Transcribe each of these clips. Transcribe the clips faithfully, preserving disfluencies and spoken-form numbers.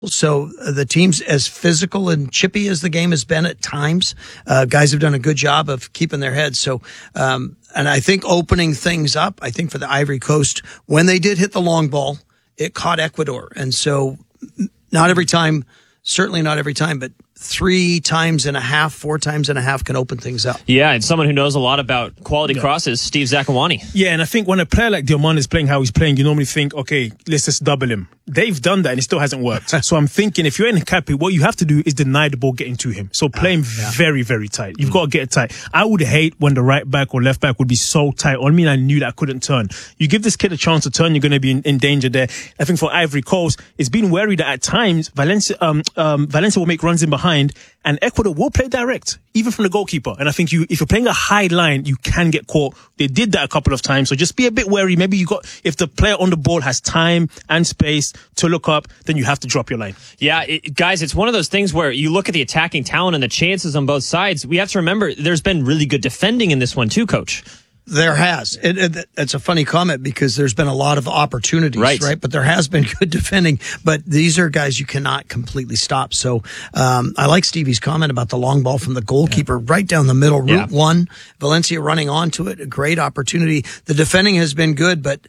So uh, the team's as physical and chippy as the game has been at times. Uh, guys have done a good job of keeping their heads. So, um, and I think opening things up, I think for the Ivory Coast, when they did hit the long ball, it caught Ecuador. And so not every time, certainly not every time, but three times and a half, four times and a half can open things up. Yeah, and someone who knows a lot about quality yeah. crosses, Steve Zakuani. Yeah, and I think when a player like Diomande is playing how he's playing, you normally think, okay, let's just double him. They've done that and it still hasn't worked. So I'm thinking if you're in Capi, what you have to do is deny the ball getting to him. So play him uh, yeah. very, very tight. You've mm. got to get it tight. I would hate when the right back or left back would be so tight. I mean, I knew that I couldn't turn. You give this kid a chance to turn, you're going to be in, in danger there. I think for Ivory Coast, it's been worried that at times Valencia, um, um, Valencia will make runs in behind and Ecuador will play direct, even from the goalkeeper. And I think you, if you're playing a high line, you can get caught. They did that a couple of times. So just be a bit wary. Maybe you got, if the player on the ball has time and space to look up, then you have to drop your line. Yeah, it, guys, it's one of those things where you look at the attacking talent and the chances on both sides. We have to remember there's been really good defending in this one too, Coach. There has. It, it, it's a funny comment because there's been a lot of opportunities, right. right? But there has been good defending. But these are guys you cannot completely stop. So um, I like Stevie's comment about the long ball from the goalkeeper yeah. right down the middle, route yeah. one. Valencia running onto it, a great opportunity. The defending has been good, but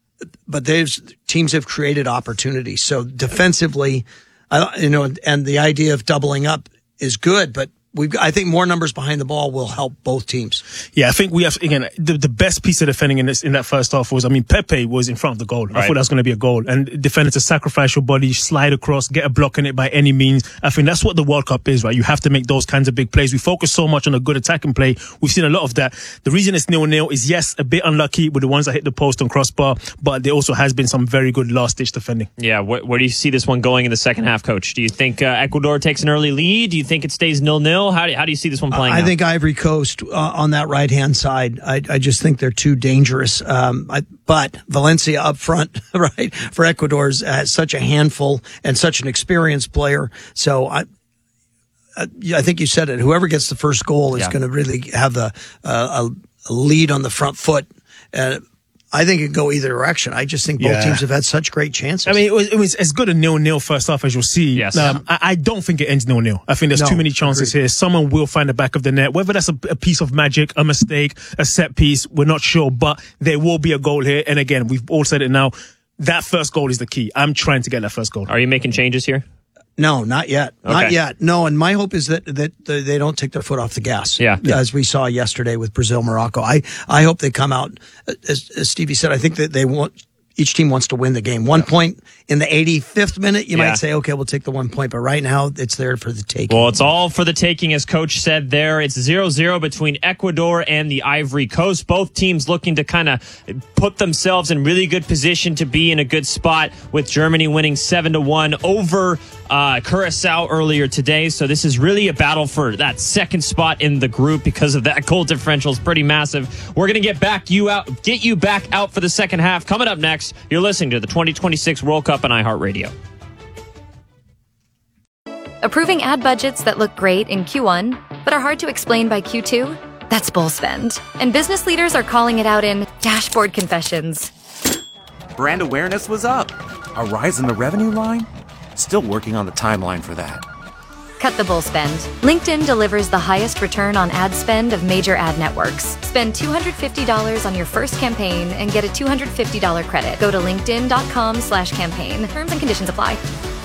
but there's teams have created opportunities. So defensively, I, you know, and the idea of doubling up is good, but We've, I think more numbers behind the ball will help both teams. Yeah, I think we have, again, the, the best piece of defending in this in that first half was, I mean, Pepe was in front of the goal. Right. I thought that was going to be a goal. And defenders to sacrifice your body, slide across, get a block in it by any means. I think that's what the World Cup is, right? You have to make those kinds of big plays. We focus so much on a good attacking play. We've seen a lot of that. The reason it's nil-nil is, yes, a bit unlucky with the ones that hit the post and crossbar, but there also has been some very good last-ditch defending. Yeah, wh- where do you see this one going in the second half, Coach? Do you think uh, Ecuador takes an early lead? Do you think it stays nil-nil? How do, how do you see this one playing I out? think Ivory Coast uh, on that right-hand side, I, I just think they're too dangerous. Um, I, but Valencia up front, right, for Ecuador is uh, such a handful and such an experienced player. So I I think you said it. Whoever gets the first goal is yeah. going to really have the uh, a lead on the front foot. Uh, I think it could go either direction. I just think both yeah. teams have had such great chances. I mean, it was, it was as good a nil-nil first half as you'll see. Yes. Um, I, I don't think it ends nil-nil. I think there's no, too many chances agreed. here. Someone will find the back of the net. Whether that's a, a piece of magic, a mistake, a set piece, we're not sure. But there will be a goal here. And again, we've all said it now. That first goal is the key. I'm trying to get that first goal. Are you making changes here? No, not yet. Okay. Not yet. No, and my hope is that that they don't take their foot off the gas. Yeah. As we saw yesterday with Brazil, Morocco. I, I hope they come out, as, as Stevie said, I think that they want, each team wants to win the game. One yeah. point in the eighty-fifth minute, you yeah. might say, okay, we'll take the one point. But right now, it's there for the taking. Well, it's all for the taking, as Coach said there. It's zero zero between Ecuador and the Ivory Coast. Both teams looking to kind of put themselves in really good position to be in a good spot, with Germany winning seven to one over uh, Curacao earlier today. So this is really a battle for that second spot in the group because of that goal differential is pretty massive. We're going to get back you out, get you back out for the second half. Coming up next, you're listening to the twenty twenty-six World Cup on iHeartRadio. Approving ad budgets that look great in Q one, but are hard to explain by Q two? That's bull spend. And business leaders are calling it out in dashboard confessions. Brand awareness was up. A rise in the revenue line? Still working on the timeline for that. Cut the bull spend. LinkedIn delivers the highest return on ad spend of major ad networks. Spend two hundred fifty dollars on your first campaign and get a two hundred fifty dollars credit. Go to linkedin.com slash campaign. Terms and conditions apply.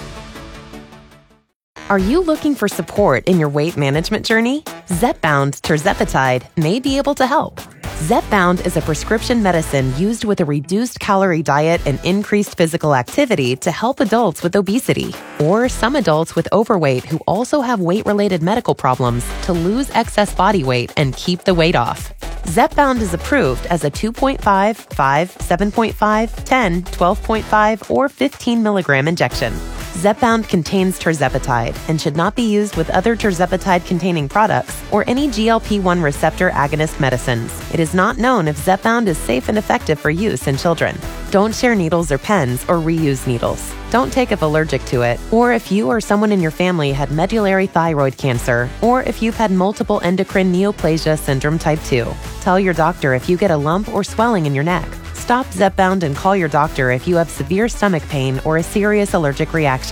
Are you looking for support in your weight management journey? Zepbound tirzepatide may be able to help. Zepbound is a prescription medicine used with a reduced calorie diet and increased physical activity to help adults with obesity, or some adults with overweight who also have weight-related medical problems, to lose excess body weight and keep the weight off. Zepbound is approved as a two point five, five, seven point five, ten, twelve point five, or fifteen milligram injection. Zepbound contains tirzepatide and should not be used with other tirzepatide-containing products or any G L P one receptor agonist medicines. It is not known if Zepbound is safe and effective for use in children. Don't share needles or pens or reuse needles. Don't take if allergic to it, or if you or someone in your family had medullary thyroid cancer, or if you've had multiple endocrine neoplasia syndrome type two. Tell your doctor if you get a lump or swelling in your neck. Stop Zepbound and call your doctor if you have severe stomach pain or a serious allergic reaction.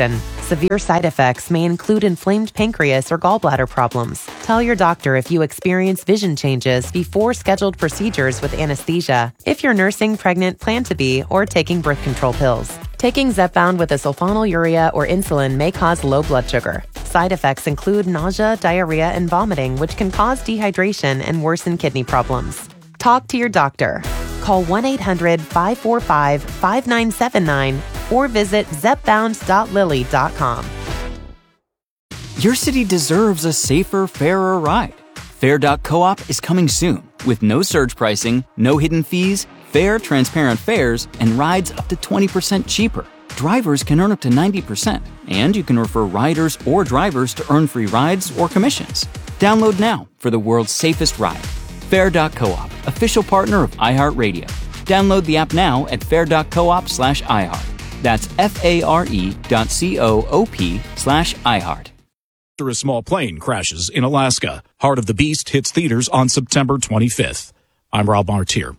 Severe side effects may include inflamed pancreas or gallbladder problems. Tell your doctor if you experience vision changes before scheduled procedures with anesthesia, if you're nursing, pregnant, plan to be, or taking birth control pills. Taking Zepbound with a sulfonylurea or insulin may cause low blood sugar. Side effects include nausea, diarrhea, and vomiting, which can cause dehydration and worsen kidney problems. Talk to your doctor. Call one eight hundred five four five five nine seven nine or visit zepbound dot lilly dot com. Your city deserves a safer, fairer ride. Fair dot coop is coming soon with no surge pricing, no hidden fees, fair, transparent fares, and rides up to twenty percent cheaper. Drivers can earn up to ninety percent, and you can refer riders or drivers to earn free rides or commissions. Download now for the world's safest ride. Fair dot coop, official partner of iHeartRadio. Download the app now at fair dot coop slash iHeart. That's F-A-R-E dot C-O-O-P slash iHeart. After a small plane crashes in Alaska, Heart of the Beast hits theaters on September twenty-fifth. I'm Rob Martier.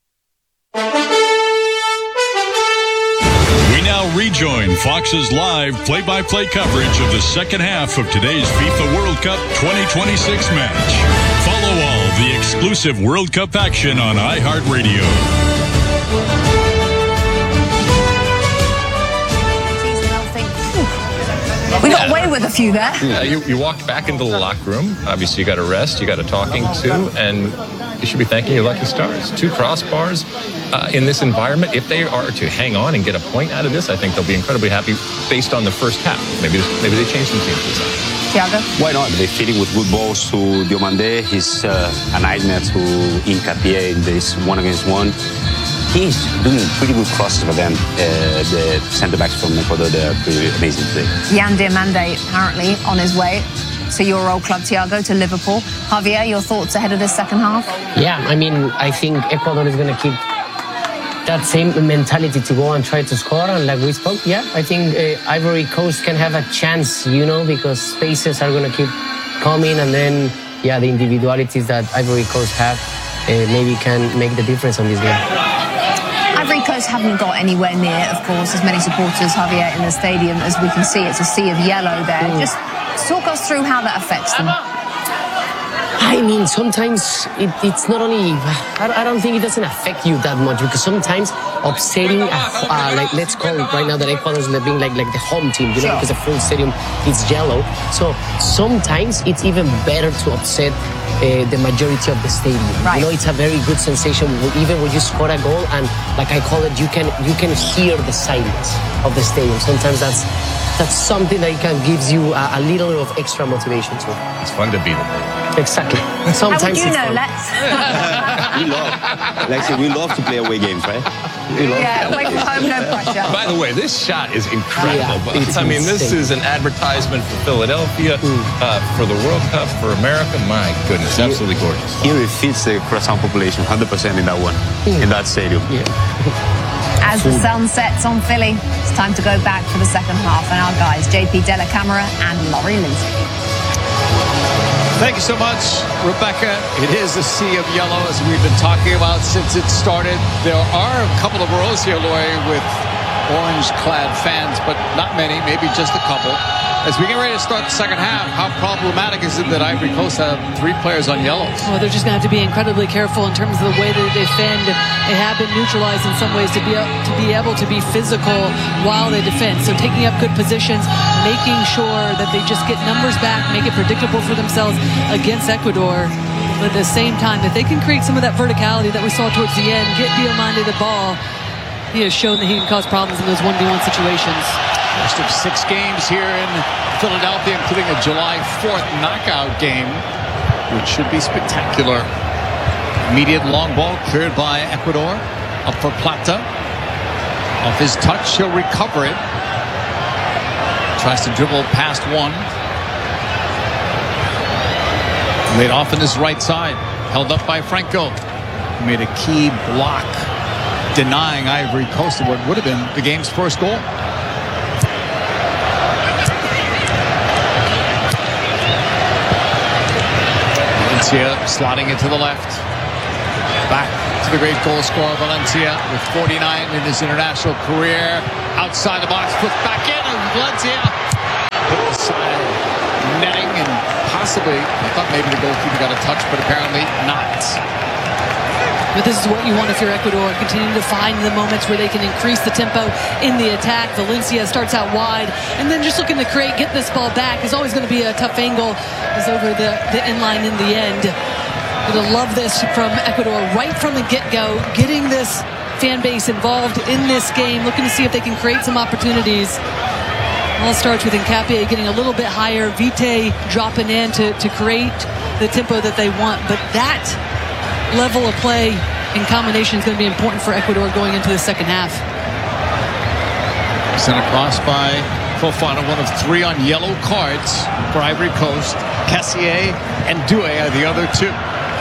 We now rejoin Fox's live play-by-play coverage of the second half of today's FIFA World Cup twenty twenty-six match. Follow all the exclusive World Cup action on iHeartRadio. We got away with a few there. Uh, you, you walked back into the locker room. Obviously, you got a rest, you got a talking to, and you should be thanking your lucky stars. Two crossbars uh, in this environment. If they are to hang on and get a point out of this, I think they'll be incredibly happy based on the first half. Maybe maybe they change some teams. Thiago? Why not? They're feeding with good balls to Diomande. He's uh, a nightmare to Hincapié in this one against one. He's doing pretty good crosses for them. Uh, the centre-backs from Ecuador, they're pretty amazing today. Yan Diomande apparently on his way to your old club, Thiago, to Liverpool. Javier, your thoughts ahead of this second half? Yeah, I mean, I think Ecuador is going to keep that same mentality to go and try to score. And like we spoke, yeah, I think uh, Ivory Coast can have a chance, you know, because spaces are going to keep coming. And then, yeah, the individualities that Ivory Coast have uh, maybe can make the difference on this game. Ivory Coast haven't got anywhere near, of course, as many supporters, Javier, in the stadium as we can see. It's a sea of yellow there. Mm. Just talk us through how that affects them. I mean, sometimes it, it's not only... I, I don't think it doesn't affect you that much, because sometimes upsetting, a, uh, like let's call it right now that Ecuador is being like, like the home team, you know, because the full stadium is yellow. So sometimes it's even better to upset uh, the majority of the stadium. Right. You know, it's a very good sensation, even when you score a goal, and like I call it, you can you can hear the silence of the stadium. Sometimes that's that's something that can gives you a, a little of extra motivation too. It's fun to beat them. Exactly. Sometimes How would you it's know, fun. Lex? We love, like I said, we love to play away games, right? We love Yeah, away from home, no pressure. By the way, this shot is incredible. Yeah, it's I mean, this insane. is an advertisement for Philadelphia, uh, for the World Cup, for America. My goodness, absolutely gorgeous. Here it fits the Croissant population one hundred percent in that one, in that stadium. Yeah. As the sun sets on Philly, it's time to go back for the second half. And our guys, J P Della Camera and Laurie Lindsay. Thank you so much, Rebecca. It is a sea of yellow, as we've been talking about since it started. There are a couple of rows here, Laurie, with orange-clad fans, but not many, maybe just a couple. As we get ready to start the second half, how problematic is it that Ivory Coast have three players on yellows? Well, they're just going to have to be incredibly careful in terms of the way that they defend. They have been neutralized in some ways to be to be able to be physical while they defend. So taking up good positions, making sure that they just get numbers back, make it predictable for themselves against Ecuador. But at the same time, if they can create some of that verticality that we saw towards the end, get Diomande the ball, he has shown that he can cause problems in those one v one situations. First of six games here in Philadelphia, including a July fourth knockout game, which should be spectacular. Immediate long ball cleared by Ecuador. Up for Plata. Off his touch, he'll recover it. Tries to dribble past one. Laid off on his right side. Held up by Franco. He made a key block, denying Ivory Coast what would have been the game's first goal. Valencia slotting it to the left. Back to the great goal scorer Valencia with forty-nine in his international career. Outside the box, puts back in, and Valencia possibly. I thought maybe the goalkeeper got a touch, but apparently not. But this is what you want if you're Ecuador. Continue to find the moments where they can increase the tempo in the attack. Valencia starts out wide, and then just looking to create, get this ball back is always going to be a tough angle. Is over the, the inline in the end. Going to love this from Ecuador right from the get-go, getting this fan base involved in this game, looking to see if they can create some opportunities. All starts with Hincapié getting a little bit higher, Vite dropping in to, to create the tempo that they want, but that level of play in combination is going to be important for Ecuador going into the second half. Sent across by Fofana, one of three on yellow cards for Ivory Coast. Kessié and Doué are the other two.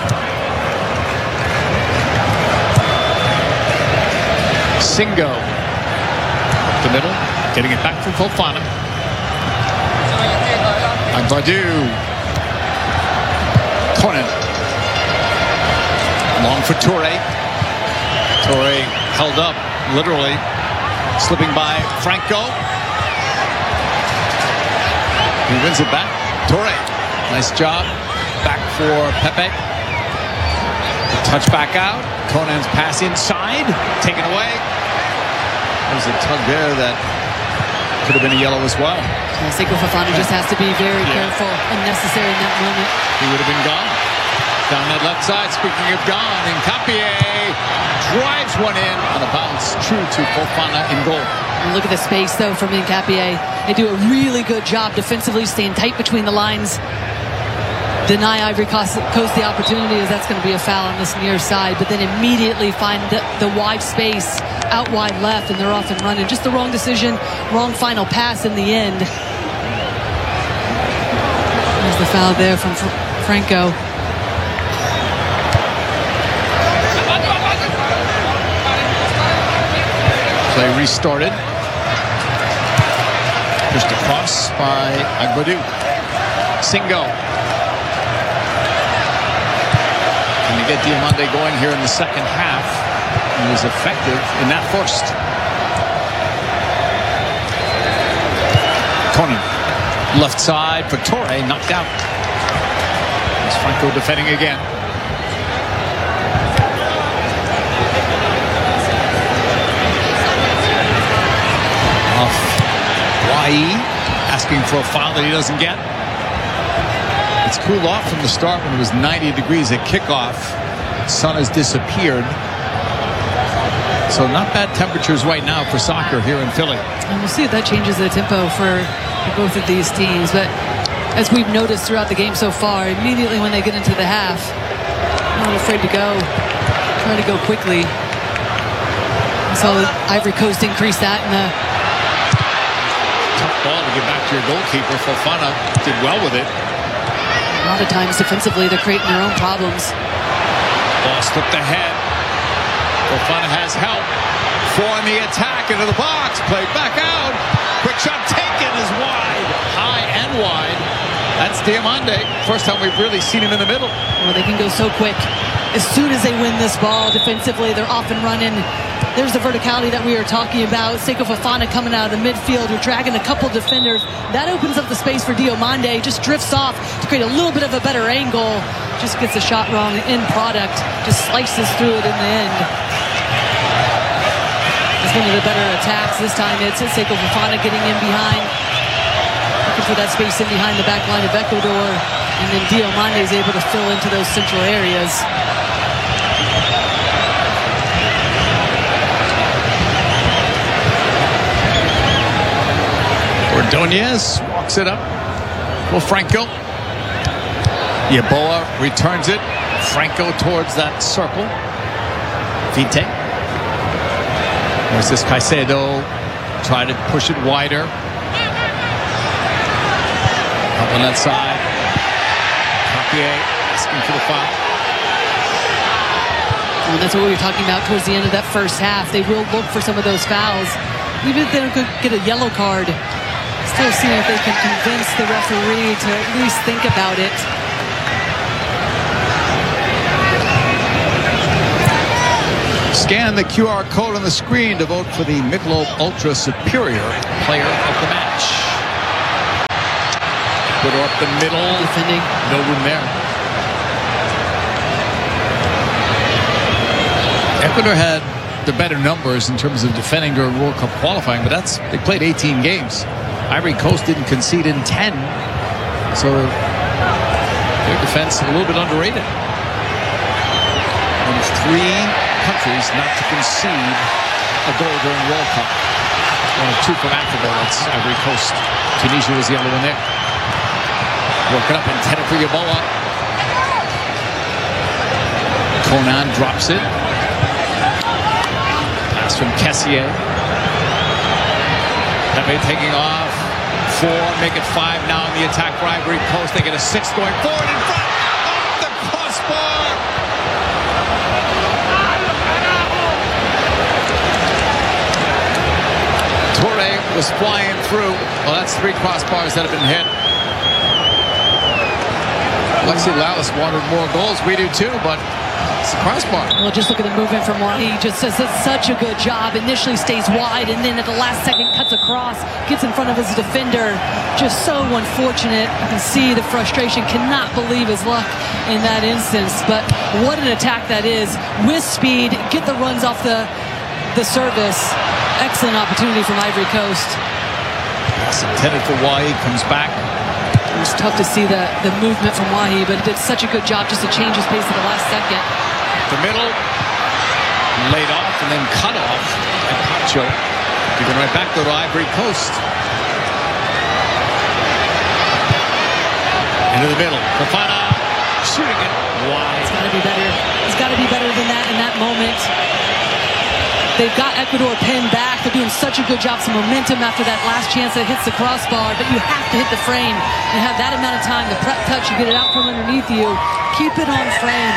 Singo up the middle, getting it back from Fofana. And Badu. Conan. Long for Touré. Touré held up, literally, slipping by Franco. He wins it back. Touré, nice job. Back for Pepe. Touch back out. Conan's pass inside, taken away. There's a tug there that could have been a yellow as well. Yeah, Seko Fofana just has to be very yeah. careful, unnecessary in that moment. He would have been gone. Down that left side, speaking of gone, Hincapié drives one in on a bounce, true to Fofana in goal. And look at the space, though, from Hincapié. They do a really good job defensively, staying tight between the lines. Deny Ivory Coast, Coast the opportunity, as that's going to be a foul on this near side, but then immediately find the, the wide space out wide left, and they're off and running. Just the wrong decision, wrong final pass in the end. There's the foul there from Fr Franco. Play restarted. Pushed across by Agbadou. Singo. Can they get Diomande going here in the second half? He was effective in that first. Conan. Left side for Touré. Knocked out. There's Franco defending again. Asking for a foul that he doesn't get. It's cooled off from the start when it was ninety degrees at kickoff. Sun has disappeared. So not bad temperatures right now for soccer here in Philly. And we'll see if that changes the tempo for, for both of these teams. But as we've noticed throughout the game so far, immediately when they get into the half, not afraid to go, trying to go quickly. We saw the Ivory Coast increase that in the ball to get back to your goalkeeper. Fofana did well with it. A lot of times defensively they're creating their own problems. Ball slipped ahead. Fofana has help. Four on the attack into the box. Played back out. Quick shot taken is wide. High and wide. That's Diomande. First time we've really seen him in the middle. Well, they can go so quick. As soon as they win this ball defensively, they're off and running. There's the verticality that we were talking about. Seko Fofana coming out of the midfield. You're dragging a couple defenders. That opens up the space for Diomande. Just drifts off to create a little bit of a better angle. Just gets the shot wrong. The end product just slices through it in the end. It's one of the better attacks. This time it's Seko Fofana getting in behind. Looking for that space in behind the back line of Ecuador. And then Diomande is able to fill into those central areas. Ordonez walks it up. Well, Franco. Yeboah returns it. Franco towards that circle. Vite. There's this Caicedo. Try to push it wider. Up on that side. Capier asking for the foul. And that's what we were talking about towards the end of that first half. They will look for some of those fouls. Even if they don't get a yellow card, still seeing if they can convince the referee to at least think about it. Scan the Q R code on the screen to vote for the Michelob Ultra Superior Player of the Match. Ecuador up the middle. Defending. No room there. Ecuador had the better numbers in terms of defending during World Cup qualifying, but that's they played eighteen games. Ivory Coast didn't concede in ten, so their defense a little bit underrated. One of three countries not to concede a goal during World Cup. One of two from Africa. That's Ivory Coast. Tunisia was the other one there. Work it up intended for Yeboah. Conan drops it. Pass from Kessié. Pepe taking off. Four, make it five now in the attack for Ivory Coast. They get a six going forward in front. Off the crossbar. Toure was flying through. Well, that's three crossbars that have been hit. Alexi Lalas wanted more goals. We do too, but it's a crossbar. Well, just look at the movement from Wahi. He just does such a good job. Initially stays wide, and then at the last second cuts across, gets in front of his defender. Just so unfortunate. You can see the frustration. Cannot believe his luck in that instance. But what an attack that is. With speed, get the runs off the, the service. Excellent opportunity from Ivory Coast. Pass intended for Wahi. Comes back. It was tough to see the, the movement from Wahi, but he did such a good job just to change his pace at the last second. The middle, laid off and then cut off. And Pacho giving right back to the Ivory Coast. Into the middle. Fofana shooting it wide. It's got to be better. It's got to be better than that in that moment. They've got Ecuador pinned back. They're doing such a good job. Some momentum after that last chance that hits the crossbar. But you have to hit the frame. You have that amount of time. The prep touch, you get it out from underneath you. Keep it on frame.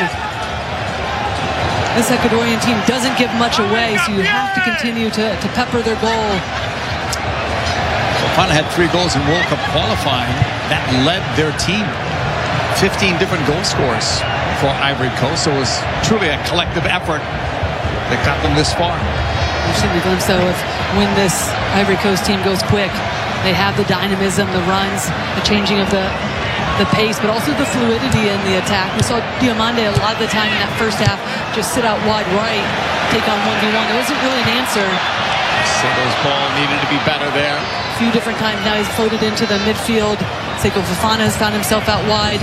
This Ecuadorian team doesn't give much away, so you have to continue to, to pepper their goal. Fofana had three goals in World Cup qualifying. That led their team. fifteen different goal scores for Ivory Coast. So it was truly a collective effort that got them this far. We've seen the glimpse, though, of when this Ivory Coast team goes quick. They have the dynamism, the runs, the changing of the the pace, but also the fluidity in the attack. We saw Diomande a lot of the time in that first half just sit out wide right, take on one v one. There wasn't really an answer. Seiko's ball needed to be better there. A few different times now he's floated into the midfield. Seiko Fofana has found himself out wide.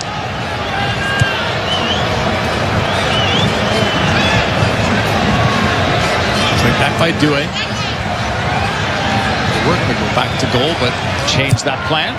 Back by Doué. The work will go back to goal, but change that plan.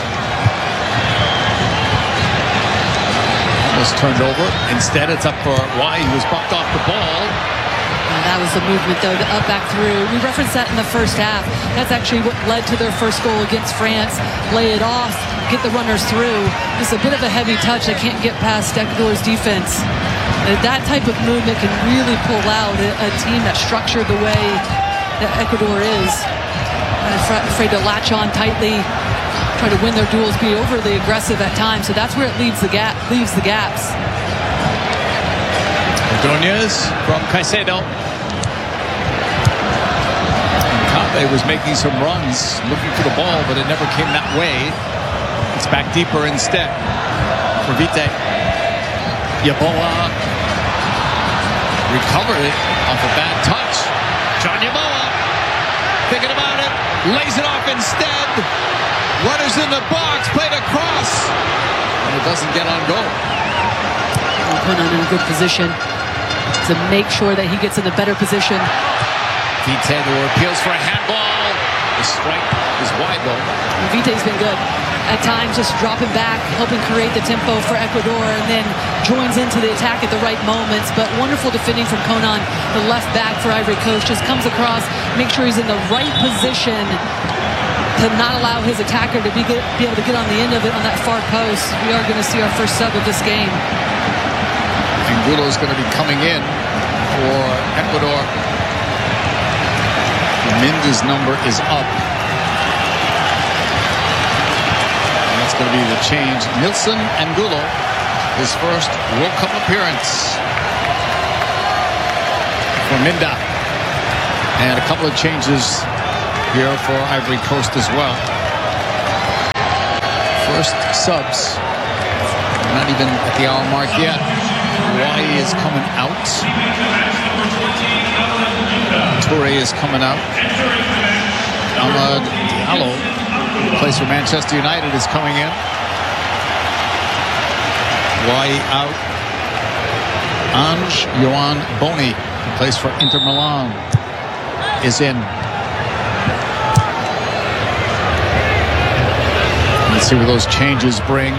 Almost turned over. Instead, it's up for Wahi, who was bumped off the ball. And that was the movement, though, the up back through. We referenced that in the first half. That's actually what led to their first goal against France. Lay it off, get the runners through. It's a bit of a heavy touch. They can't get past Ecuador's defense. That type of movement can really pull out a, a team that's structured the way that Ecuador is. Afraid, afraid to latch on tightly, try to win their duels, be overly aggressive at times. So that's where it leaves the gap, leaves the gaps. Ordonez from Caicedo. Campe was making some runs, looking for the ball, but it never came that way. It's back deeper instead for Vite. Yeboah recovered it off a bad touch. John Yeboah thinking about it, lays it off instead. Runners in the box, played across, and it doesn't get on goal. Put on in a good position to make sure that he gets in a better position. Vite, there were appeals for a handball. The strike is wide though. Vite's been good. At times just dropping back, helping create the tempo for Ecuador, and then joins into the attack at the right moments. But wonderful defending from Conan, the left back for Ivory Coast, just comes across, make sure he's in the right position to not allow his attacker to be, be able to get on the end of it on that far post. We are going to see our first sub of this game. Angulo is going to be coming in for Ecuador. Minda's number is up. That's going to be the change. Nilson Angulo, his first World Cup appearance for Minda. And a couple of changes here for Ivory Coast as well. first subs. Not even at the hour mark yet. Hawaii is coming out. Toure is coming out. Amad Diallo, who plays for Manchester United, is coming in. Hawaii out. Ange Joan Boni, who plays for Inter Milan, is in. Let's see what those changes bring.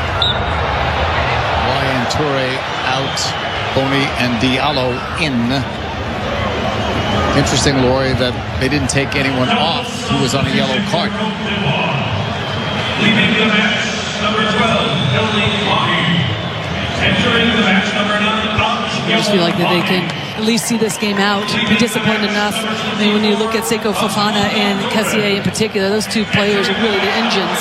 Hawaii and Toure out. Boni and Diallo in. Interesting, Laurie, that they didn't take anyone off who was on a yellow card. Leaving the match, number twelve, Ellie Long. Entering the match, number nine, I just feel like that they can at least see this game out, be disciplined enough. I mean, when you look at Seko Fofana and Kessié in particular, those two players are really the engines.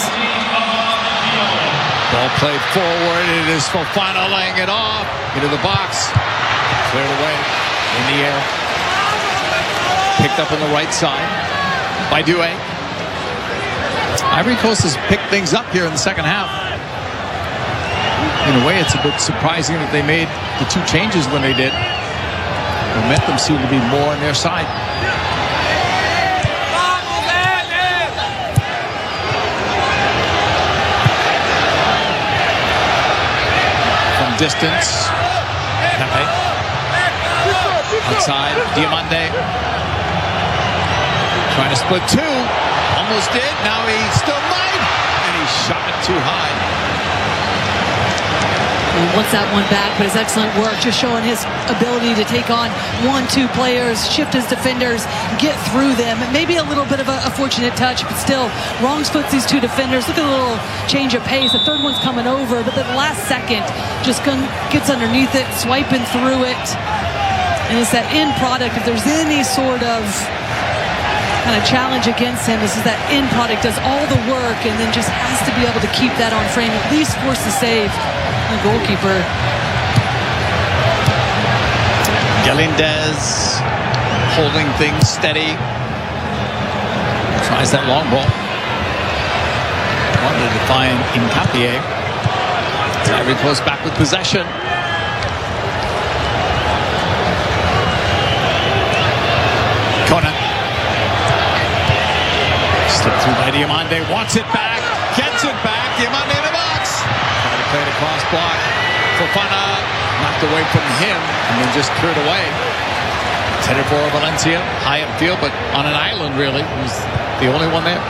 Ball played forward. It is Fofana laying it off into the box. Cleared away in the air. Picked up on the right side by Doué. Ivory Coast has picked things up here in the second half. In a way, it's a bit surprising that they made the two changes when they did. Momentum seemed to be more on their side. From distance, Pepe. Outside, Diomande. Trying to split two. Almost did. Now he still might. And he shot it too high. He wants that one back, but his excellent work just showing his ability to take on one, two players, shift his defenders, get through them. Maybe a little bit of a, a fortunate touch, but still, wrongs foots these two defenders. Look at the little change of pace. The third one's coming over, but the last second just gets underneath it, swiping through it. And it's that end product. If there's any sort of kind of challenge against him, this is that end product does all the work and then just has to be able to keep that on frame, at least force the save. The goalkeeper. Galindez holding things steady. Tries that long ball. Wanted to find Hincapié. Ivory Coast back with possession. Conan. Slipped through by Diomande. Wants it back. Gets it back. Diomande in the box. Trying to play the cross block. Fofana knocked away from him and then just cleared away. It's headed for Valencia. High upfield, but on an island, really. He's the only one there.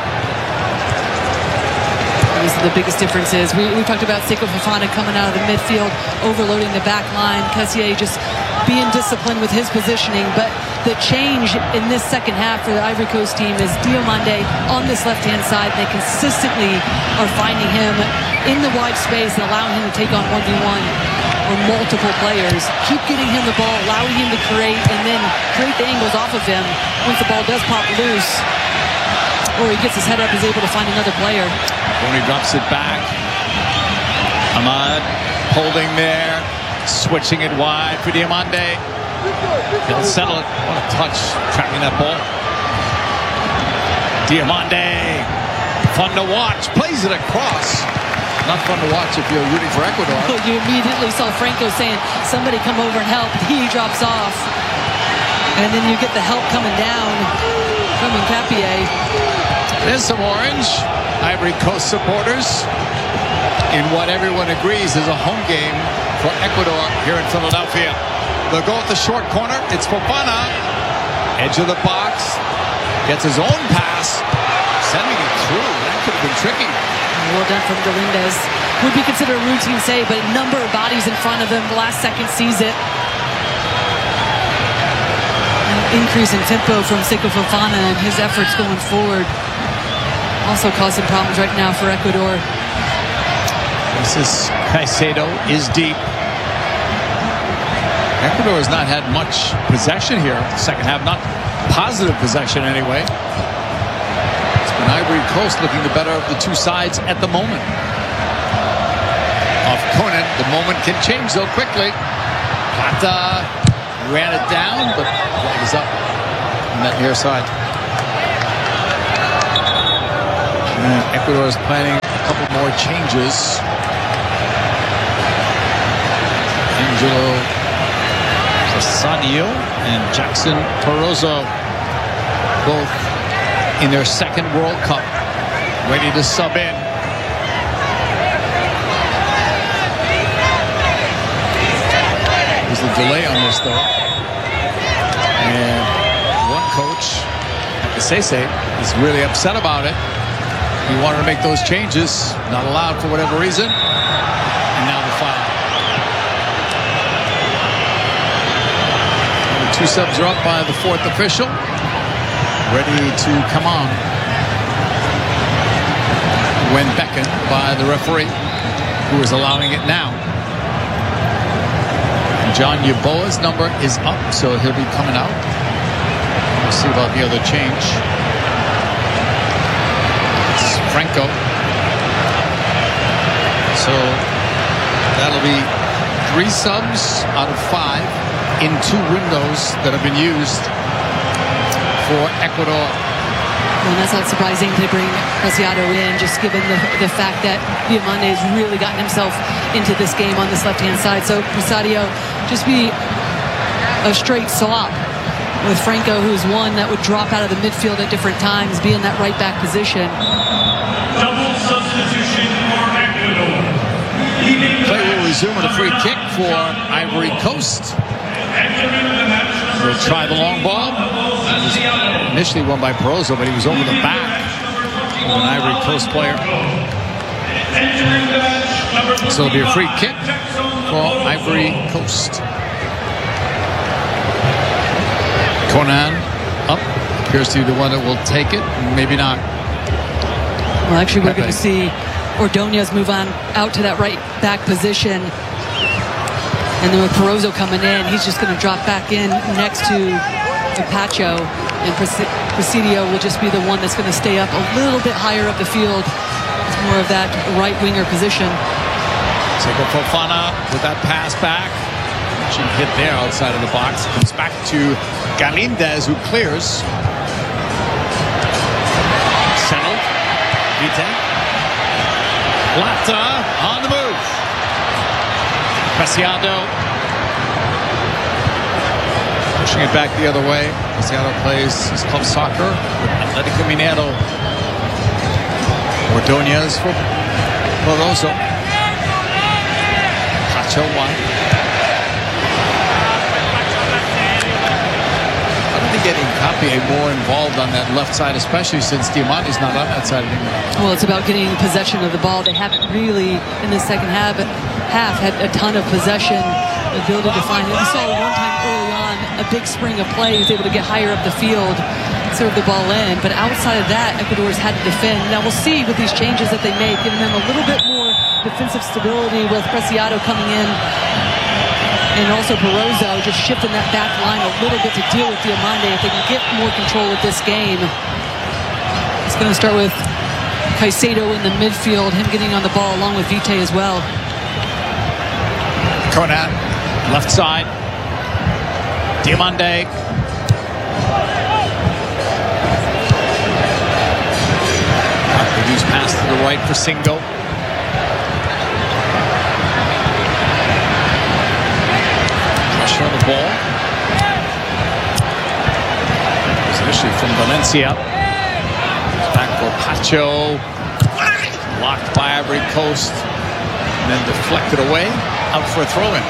These are the biggest differences. We, we talked about Seko Fofana coming out of the midfield, overloading the back line. Kessié just being disciplined with his positioning. But the change in this second half for the Ivory Coast team is Diomande on this left-hand side. They consistently are finding him in the wide space and allowing him to take on one v one or multiple players. Keep getting him the ball, allowing him to create, and then create the angles off of him once the ball does pop loose. Or he gets his head up, is able to find another player. When he drops it back. Amad holding there. Switching it wide for Diomande. He'll settle it. What a touch tracking that ball. Diomande. Fun to watch. Plays it across. Not fun to watch if you're rooting for Ecuador. You immediately saw Franco saying, somebody come over and help. He drops off. And then you get the help coming down from Hincapié. There's some orange. Ivory Coast supporters in what everyone agrees is a home game for Ecuador here in Philadelphia. They'll go at the short corner. It's Fofana. Edge of the box. Gets his own pass. Sending it through. That could have been tricky. Well done from Galindez. Would be considered a routine save, but a number of bodies in front of him. The last second sees it. An increase in tempo from Seko Fofana and his efforts going forward. Also causing problems right now for Ecuador. This is Caicedo is deep. Ecuador has not had much possession here. Second half, not positive possession anyway. It's been Ivory Coast looking the better of the two sides at the moment. Off Conan, the moment can change though quickly. Plata ran it down, but flag is up on that near side. And Ecuador is planning a couple more changes. Angelo Rosario and Jackson Perozzo, both in their second World Cup, ready to sub in. There's a delay on this, though. And one coach, Sese, is really upset about it. He wanted to make those changes, not allowed for whatever reason. And now the foul. The two subs are up by the fourth official, ready to come on when beckoned by the referee, who is allowing it now. John Yeboah's number is up, so he'll be coming out. We'll see about the other change. It's Franco. So that'll be three subs out of five in two windows that have been used for Ecuador. Well, that's not surprising to bring Preciado in, just given the, the fact that Diamande has really gotten himself into this game on this left-hand side. So Preciado just be a straight swap with Franco, who's one that would drop out of the midfield at different times, be in that right-back position. Double substitution for Ecuador. Play will resume with a free kick for Ivory Coast. We'll try the long ball. It was initially won by Perozzo, but he was over the back of an Ivory Coast player. So it'll be a free kick for Ivory Coast. Conan up. Appears to be the one that will take it. Maybe not. Well, actually, we're going to see Ordonez move on out to that right back position. And then with Perozzo coming in, he's just going to drop back in next to Pacho. And Presidio will just be the one that's going to stay up a little bit higher up the field. It's more of that right winger position. Seko Fofana with that pass back. She hit there outside of the box. Comes back to Galindez, who clears. Settled. Vite. Plata on the move. Preciado pushing it back the other way. Preciado plays his club soccer with Atletico Mineiro. Ordonez for Perozzo. Pacho one. I don't think getting Capie more involved on that left side, especially since Diamante's not on that side anymore. Well, it's about getting possession of the ball. They haven't really, in the second half, half had a ton of possession, ability to find it. We saw one time early on a big spring of play. He was able to get higher up the field, serve the ball in. But outside of that, Ecuador's had to defend. Now we'll see with these changes that they made, giving them a little bit more defensive stability with Preciado coming in. And also Perozzo just shifting that back line a little bit to deal with Diamande if they can get more control of this game. It's going to start with Caicedo in the midfield, him getting on the ball along with Vite as well. Conan, left side. Diamande. Reduced pass to the right for Singo. Pressure on the ball. It was initially from Valencia. Back for Pacho. Blocked by Ivory Coast. And then deflected away. Out for a throw-in.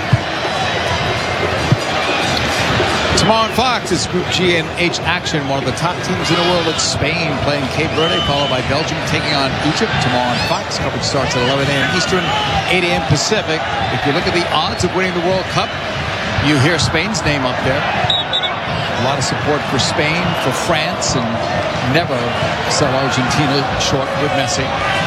Tomorrow on Fox, it's Group G and H action. One of the top teams in the world at Spain playing Cape Verde, followed by Belgium taking on Egypt. Tomorrow on Fox. Coverage starts at eleven a m Eastern, eight a m Pacific. If you look at the odds of winning the World Cup, you hear Spain's name up there. A lot of support for Spain, for France, and never sell Argentina short with Messi.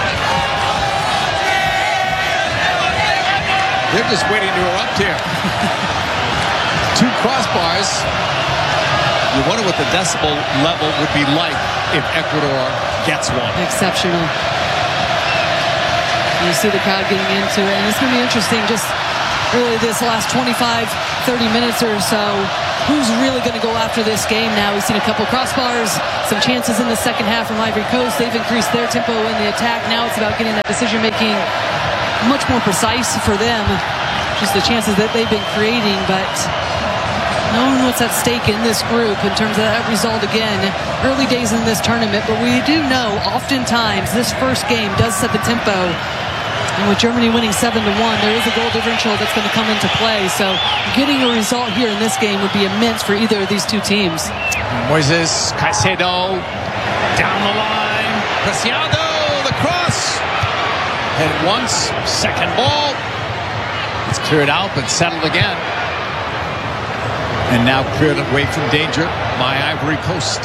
They're just waiting to erupt here. Two crossbars. You wonder what the decibel level would be like if Ecuador gets one. Exceptional. You see the crowd getting into it, and it's going to be interesting just really this last twenty-five, thirty minutes or so. who's really going to go after this game now. We've seen a couple crossbars, some chances in the second half from Ivory Coast. They've increased their tempo in the attack. Now it's about getting that decision-making much more precise for them. Just the chances that they've been creating, but knowing what's at stake in this group in terms of that result again. Early days in this tournament, but we do know oftentimes this first game does set the tempo. And with Germany winning seven to one, there is a goal differential that's going to come into play. So getting a result here in this game would be immense for either of these two teams. Moises Caicedo down the line. Preciado, the cross. Hit it once, second ball. It's cleared out, but settled again. And now cleared away from danger by Ivory Coast.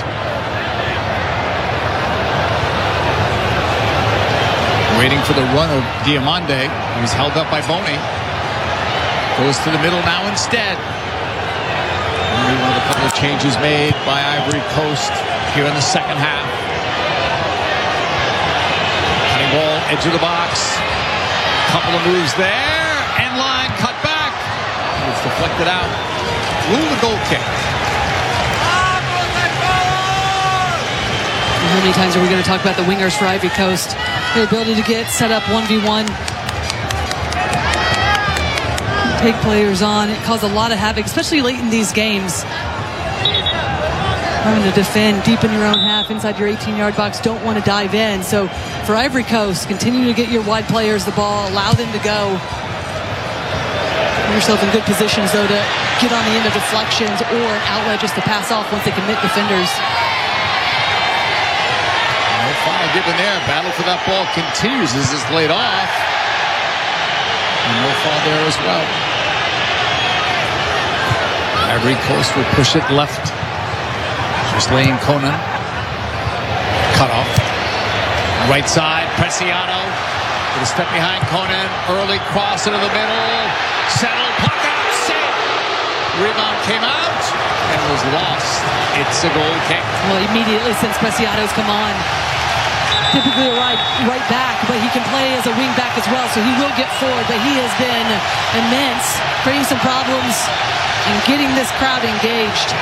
Waiting for the run of Diomande. He was held up by Boney. Goes to the middle now instead. Only one of a couple of changes made by Ivory Coast here in the second half. Cutting ball, edge of the box. Couple of moves there. End line, cut back. It's deflected out. Rule the goal kick. How many times are we going to talk about the wingers for Ivory Coast? Their ability to get set up one v one. Take players on. It caused a lot of havoc, especially late in these games. Having to defend deep in your own half, inside your eighteen-yard box, don't want to dive in. So for Ivory Coast, continue to get your wide players the ball, allow them to go. Put yourself in good positions, though, to get on the end of deflections or an outlet just to pass off once they commit defenders. No foul given there. Battle for that ball continues as it's laid off. And no foul there as well. Ivory Coast will push it left. Just laying Conan. Cut off. Right side, Preciado. With a step behind Conan. Early cross into the middle. Settled, puck out, safe. Rebound came out and was lost. It's a goal kick. Well, immediately since Preciado's come on, typically a right, right back, but he can play as a wing back as well, so he will get forward, but he has been immense, creating some problems and getting this crowd engaged.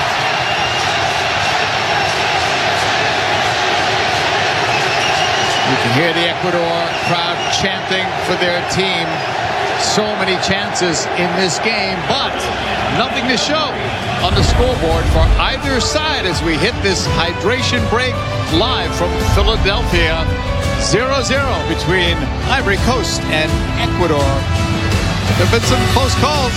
You can hear the Ecuador crowd chanting for their team. So many chances in this game, but nothing to show on the scoreboard for either side as we hit this hydration break live from Philadelphia. zero zero between Ivory Coast and Ecuador. There have been some close calls.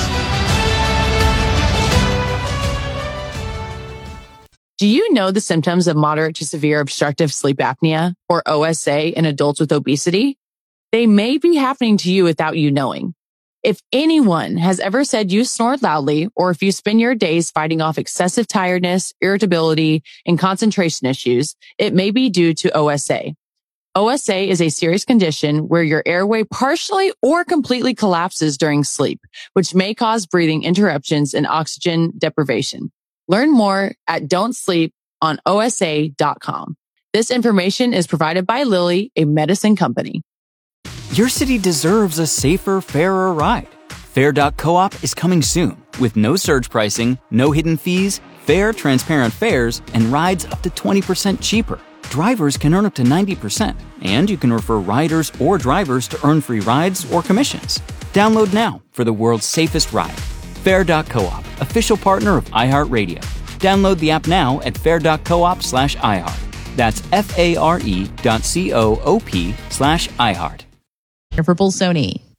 Do you know the symptoms of moderate to severe obstructive sleep apnea, or O S A, in adults with obesity? They may be happening to you without you knowing. If anyone has ever said you snore loudly, or if you spend your days fighting off excessive tiredness, irritability, and concentration issues, it may be due to O S A. O S A is a serious condition where your airway partially or completely collapses during sleep, which may cause breathing interruptions and oxygen deprivation. Learn more at don't sleep on O S A dot com. This information is provided by Lilly, a medicine company. Your city deserves a safer, fairer ride. Fair dot coop is coming soon with no surge pricing, no hidden fees, fair, transparent fares, and rides up to twenty percent cheaper. Drivers can earn up to ninety percent, and you can refer riders or drivers to earn free rides or commissions. Download now for the world's safest ride. Fair dot coop, official partner of iHeartRadio. Download the app now at fair dot coop slash iHeart. That's F A R E dot C O O P slash iHeart. For Bolsoni.